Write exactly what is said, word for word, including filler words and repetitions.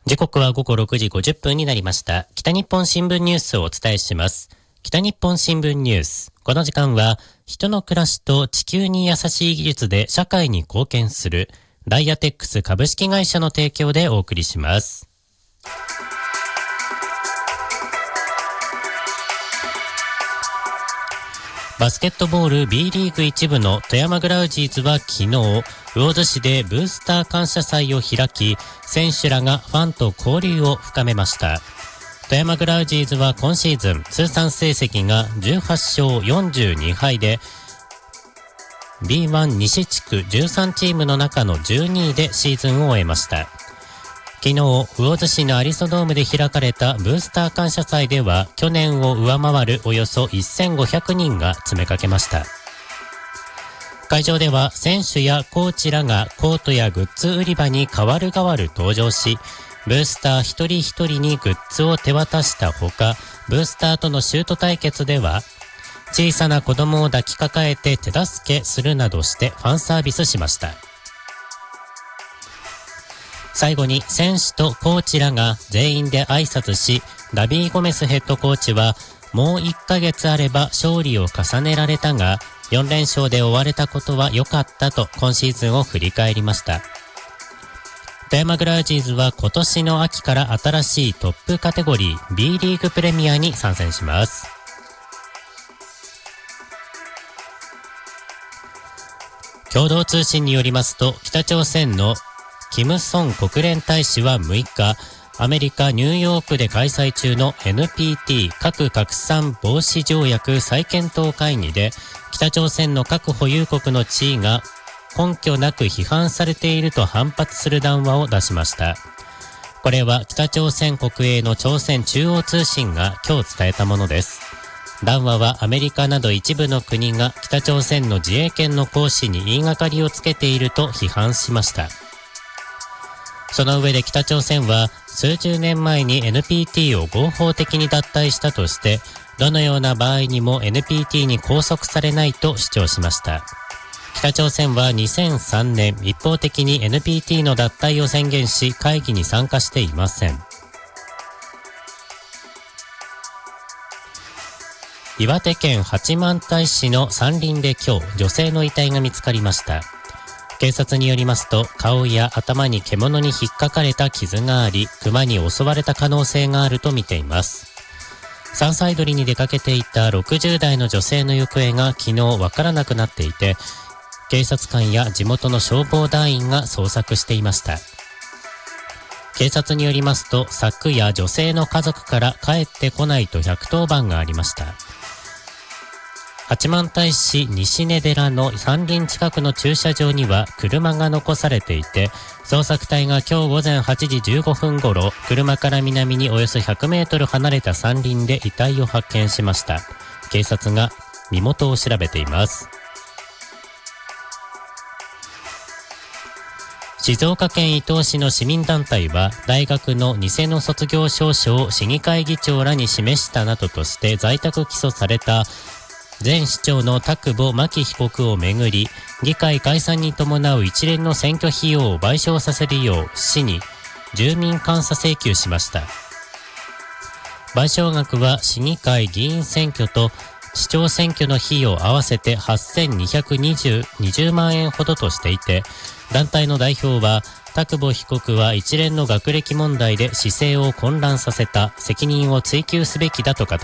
時刻は午後ろくじごじゅっぷんになりました。北日本新聞ニュースをお伝えします。北日本新聞ニュース。この時間は人の暮らしと地球に優しい技術で社会に貢献するダイヤテックス株式会社の提供でお送りします。バスケットボール B リーグ一部の富山グラウジーズは昨日、魚津市でブースター感謝祭を開き、選手らがファンと交流を深めました。富山グラウジーズは今シーズン通算成績がじゅうはちしょうよんじゅうにはいで、ビーワン 西地区じゅうさんチームの中のじゅうにいでシーズンを終えました。昨日、魚津市のアリソドームで開かれたブースター感謝祭では、去年を上回るおよそせんごひゃくにんが詰めかけました。会場では選手やコーチらがコートやグッズ売り場に代わる代わる登場し、ブースター一人一人にグッズを手渡したほか、ブースターとのシュート対決では、小さな子供を抱きかかえて手助けするなどしてファンサービスしました。最後に選手とコーチらが全員で挨拶し、ダビー・ゴメスヘッドコーチは、もういっかげつあれば勝利を重ねられたが、よんれんしょうで終われたことは良かったと今シーズンを振り返りました。富山グラウジーズは今年の秋から新しいトップカテゴリー B リーグプレミアに参戦します。共同通信によりますと、北朝鮮のキム・ソン国連大使はむいか、アメリカ・ニューヨークで開催中の エヌピーティー 核拡散防止条約再検討会議で、北朝鮮の核保有国の地位が根拠なく批判されていると反発する談話を出しました。これは北朝鮮国営の朝鮮中央通信が今日伝えたものです。談話はアメリカなど一部の国が北朝鮮の自衛権の行使に言いがかりをつけていると批判しました。その上で北朝鮮は数十年前に エヌピーティー を合法的に脱退したとして、どのような場合にも エヌピーティー に拘束されないと主張しました。北朝鮮はにせんさんねん一方的に エヌピーティー の脱退を宣言し、会議に参加していません。岩手県八幡平市の山林で今日、女性の遺体が見つかりました。警察によりますと、顔や頭に獣に引っかかれた傷があり、熊に襲われた可能性があると見ています。山菜採りに出かけていたろくじゅうだいの女性の行方が昨日わからなくなっていて、警察官や地元の消防団員が捜索していました。警察によりますと、昨夜女性の家族から帰ってこないとひゃくとおばんがありました。八幡平市西根寺の山林近くの駐車場には車が残されていて、捜索隊が今日ごぜんはちじじゅうごふん頃、車から南におよそひゃくメートル離れた山林で遺体を発見しました。警察が身元を調べています。静岡県伊東市の市民団体は、大学の偽の卒業証書を市議会議長らに示したなどとして在宅起訴された前市長の田久保真紀被告をめぐり、議会解散に伴う一連の選挙費用を賠償させるよう市に住民監査請求しました。賠償額は市議会議員選挙と市長選挙の費用合わせてはっせんにひゃくにじゅうまんえんほどとしていて、団体の代表は、田久保被告は一連の学歴問題で市政を混乱させた、責任を追及すべきだと語